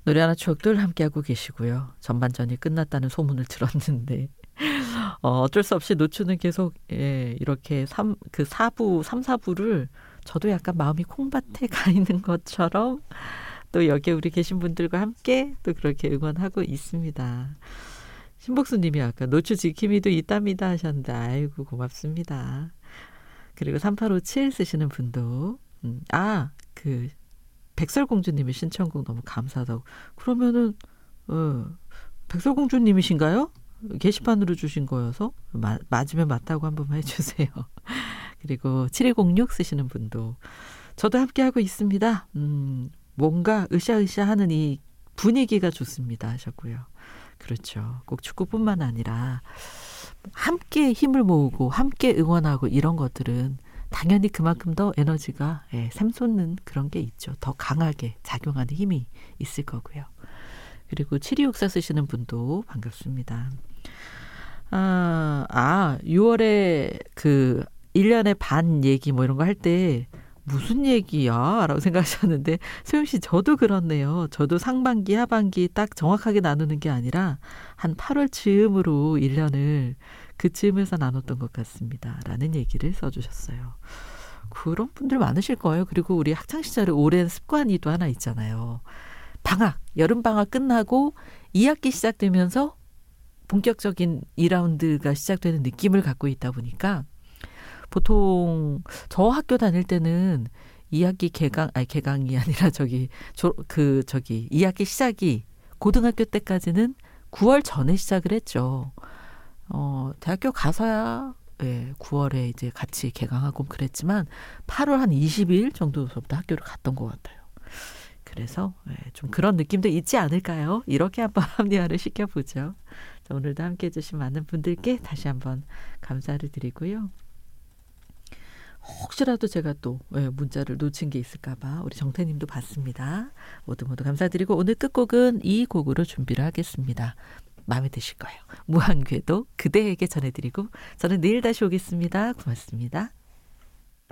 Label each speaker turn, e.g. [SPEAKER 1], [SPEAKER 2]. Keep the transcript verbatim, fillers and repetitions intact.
[SPEAKER 1] 노래 하나 추억들 함께하고 계시고요. 전반전이 끝났다는 소문을 들었는데 어, 어쩔 수 없이 노추는 계속 예, 이렇게 삼, 그 사 부, 삼, 사 부를 저도 약간 마음이 콩밭에 가 있는 것처럼 또 여기에 우리 계신 분들과 함께 또 그렇게 응원하고 있습니다. 신복수님이 아까 노추 지킴이도 있답니다 하셨는데 아이고 고맙습니다. 그리고 삼팔오칠 쓰시는 분도 음, 아, 그 백설공주님의 신청곡 너무 감사하다고. 그러면은 어, 백설공주님이신가요? 게시판으로 주신 거여서 마, 맞으면 맞다고 한 번만 해주세요. 그리고 칠이공육 쓰시는 분도 저도 함께하고 있습니다. 음, 뭔가 으쌰으쌰하는 이 분위기가 좋습니다 하셨고요. 그렇죠. 꼭 축구뿐만 아니라 함께 힘을 모으고 함께 응원하고 이런 것들은 당연히 그만큼 더 에너지가 예, 샘솟는 그런 게 있죠. 더 강하게 작용하는 힘이 있을 거고요. 그리고 칠이육사 쓰시는 분도 반갑습니다. 아, 아 유월에 그 일 년의 반 얘기 뭐 이런 거 할 때 무슨 얘기야? 라고 생각하셨는데 소영씨 저도 그렇네요. 저도 상반기 하반기 딱 정확하게 나누는 게 아니라 한 팔월 즈음으로 일 년을 그쯤에서 나눴던 것 같습니다. 라는 얘기를 써주셨어요. 그런 분들 많으실 거예요. 그리고 우리 학창시절에 오랜 습관이 또 하나 있잖아요. 방학, 여름방학 끝나고 이 학기 시작되면서 본격적인 이 라운드가 시작되는 느낌을 갖고 있다 보니까 보통 저 학교 다닐 때는 이 학기 개강, 아니 개강이 아니라 저기 저, 그 저기 이 학기 시작이 고등학교 때까지는 구월 전에 시작을 했죠. 어, 대학교 가서야 예, 구월에 이제 같이 개강하고 그랬지만 팔월 한 이십 일 정도서부터 학교를 갔던 것 같아요. 그래서 예, 좀 그런 느낌도 있지 않을까요? 이렇게 한번 합리화를 시켜보죠. 자, 오늘도 함께해 주신 많은 분들께 다시 한번 감사를 드리고요. 혹시라도 제가 또 예, 문자를 놓친 게 있을까 봐 우리 정태님도 봤습니다. 모두 모두 감사드리고 오늘 끝곡은 이 곡으로 준비를 하겠습니다. 마음에 드실 거예요. 무한궤도 그대에게 전해드리고 저는 내일 다시 오겠습니다. 고맙습니다.